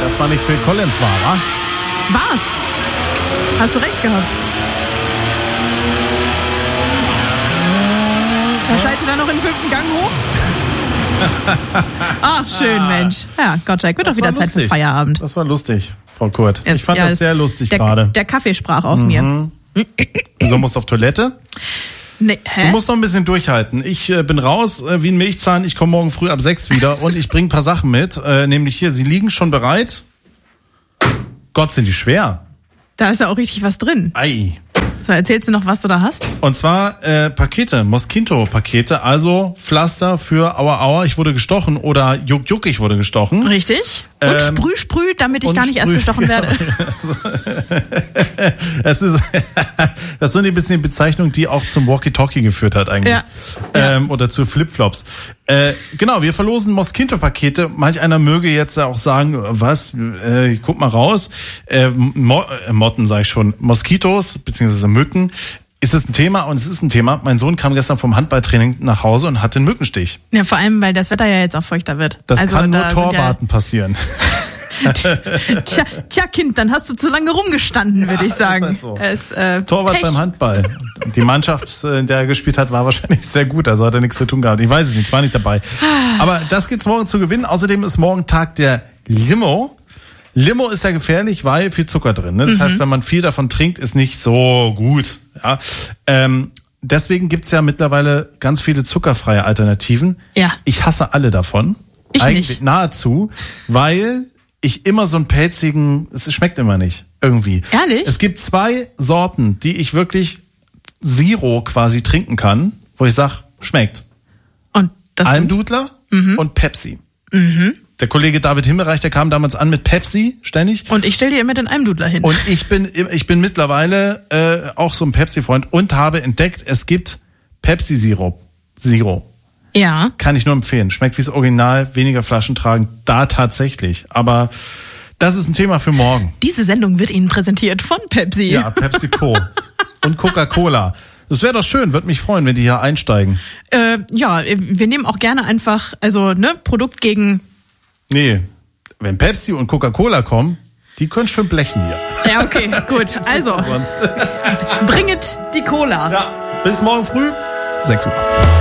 das war nicht Phil Collins war, wa? War's? Hast du recht gehabt. Da schaltet er noch im 5. Gang hoch. Ach, schön, Mensch. Ja, Gottschalk, wird doch wieder Zeit für Feierabend. Das war lustig, Frau Kurt. Ich fand das sehr lustig gerade. Der Kaffee sprach aus mir. Wieso musst du auf Toilette? Nee, hä? Du musst noch ein bisschen durchhalten. Ich bin raus wie ein Milchzahn. Ich komme morgen früh ab 6 wieder und ich bringe ein paar Sachen mit. Nämlich hier, sie liegen schon bereit. Gott, sind die schwer. Da ist ja auch richtig was drin. Ei. So, erzählst du noch, was du da hast? Und zwar Pakete, Moskito-Pakete, also Pflaster für Aua Aua, ich wurde gestochen oder Juck Juck, ich wurde gestochen. Richtig. Und Sprüh, damit ich gar nicht erst gestochen werde. Das ist so ein bisschen die Bezeichnung, die auch zum Walkie-Talkie geführt hat eigentlich. Ja. Oder zu Flipflops. Genau, wir verlosen Moskito-Pakete. Manch einer möge jetzt auch sagen, was, guck mal raus. Motten sag ich schon, Moskitos beziehungsweise Mücken. Ist es ein Thema? Und es ist ein Thema. Mein Sohn kam gestern vom Handballtraining nach Hause und hatte einen Mückenstich. Ja, vor allem, weil das Wetter ja jetzt auch feuchter wird. Das kann nur Torwarten passieren. Tja, Kind, dann hast du zu lange rumgestanden, würde ich sagen. Ist halt so. Torwart Pech beim Handball. Die Mannschaft, in der er gespielt hat, war wahrscheinlich sehr gut. Also hat er nichts zu tun gehabt. Ich weiß es nicht, war nicht dabei. Aber das gibt's morgen zu gewinnen. Außerdem ist morgen Tag der Limo. Limo ist ja gefährlich, weil viel Zucker drin. Ne? Das heißt, wenn man viel davon trinkt, ist nicht so gut. Ja. Deswegen gibt's ja mittlerweile ganz viele zuckerfreie Alternativen. Ja. Ich hasse alle davon. Ich eigentlich nicht. Nahezu, weil ich immer so einen pelzigen, es schmeckt immer nicht, irgendwie. Ehrlich? Es gibt 2 Sorten, die ich wirklich Zero quasi trinken kann, wo ich sag, schmeckt. Und das Almdudler und Pepsi. Der Kollege David Himmelreich, der kam damals an mit Pepsi, ständig. Und ich stell dir immer den Almdudler hin. Und ich bin mittlerweile auch so ein Pepsi-Freund und habe entdeckt, es gibt Pepsi-Sirup. Zero. Ja. Kann ich nur empfehlen. Schmeckt wie das Original, weniger Flaschen tragen, da tatsächlich. Aber das ist ein Thema für morgen. Diese Sendung wird Ihnen präsentiert von Pepsi. Ja, PepsiCo und Coca-Cola. Das wäre doch schön, würde mich freuen, wenn die hier einsteigen. Ja, wir nehmen auch gerne einfach, also Produkt gegen... Nee, wenn Pepsi und Coca-Cola kommen, die können schön blechen hier. Ja, okay, gut. Also, bringet die Cola. Ja, bis morgen früh, 6 Uhr.